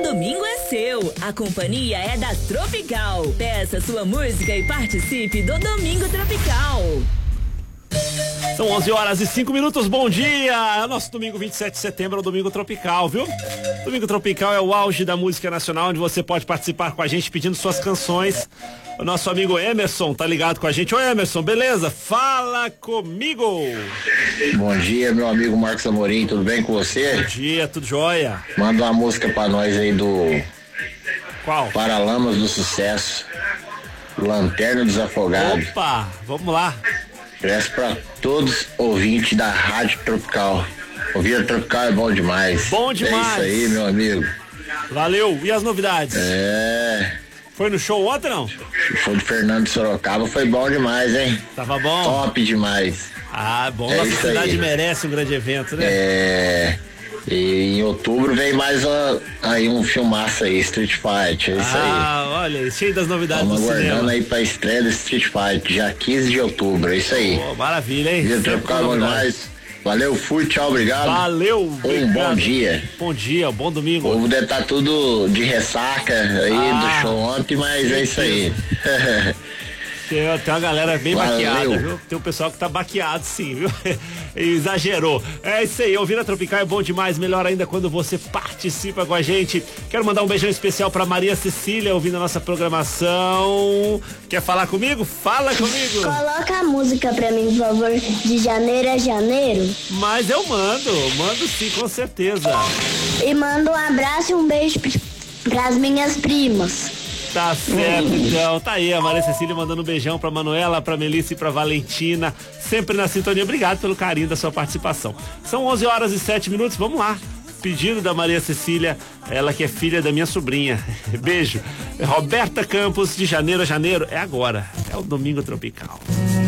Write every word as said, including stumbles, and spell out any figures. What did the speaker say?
domingo é seu. A companhia é da Tropical. Peça sua música e participe do Domingo Tropical. São onze horas e cinco minutos, bom dia! É o nosso domingo vinte e sete de setembro, é o Domingo Tropical, viu? Domingo Tropical é o auge da música nacional, onde você pode participar com a gente pedindo suas canções. O nosso amigo Emerson tá ligado com a gente. Oi, Emerson, beleza? Fala comigo! Bom dia, meu amigo Marcos Amorim, tudo bem com você? Bom dia, tudo jóia? Manda uma música pra nós aí do... Qual? Paralamas do Sucesso, Lanterna dos Afogados. Opa, vamos lá. Peço pra todos ouvintes da Rádio Tropical. Ouvir a Tropical é bom demais. Bom demais. É isso aí, meu amigo. Valeu. E as novidades? É. Foi no show ontem, não? O show de Fernando de Sorocaba foi bom demais, hein? Tava bom? Top demais. Ah, bom. É Nossa isso cidade aí. merece um grande evento, né? É. E em outubro vem mais uma, aí um filmaço aí, Street Fight, é isso aí. Ah, olha, cheio das novidades Estamos do aguardando cinema. aí pra estreia do Street Fight, dia quinze de outubro, é isso aí. Oh, maravilha, hein? Dia Tropical bom demais. Valeu, fui, tchau, obrigado. Valeu, Um obrigado. bom dia. Bom dia, bom domingo. O povo deve estar tudo de ressaca aí Ah, do show ontem, mas é isso aí. Tem, tem uma galera bem Valeu. baqueada, viu? Tem um pessoal que tá baqueado, sim, viu? Exagerou. É isso aí, ouvir a Tropical é bom demais, melhor ainda quando você participa com a gente. Quero mandar um beijão especial pra Maria Cecília, ouvindo a nossa programação. Quer falar comigo? Fala comigo. Coloca a música pra mim, por favor, de janeiro a janeiro. Mas eu mando, mando sim, com certeza. E manda um abraço e um beijo pras minhas primas. Tá certo, então. Tá aí a Maria Cecília mandando um beijão pra Manuela, pra Melissa e pra Valentina. Sempre na sintonia. Obrigado pelo carinho da sua participação. São onze horas e sete minutos. Vamos lá. Pedido da Maria Cecília, ela que é filha da minha sobrinha. Beijo. Roberta Campos, de janeiro a janeiro. É agora. É o Domingo Tropical.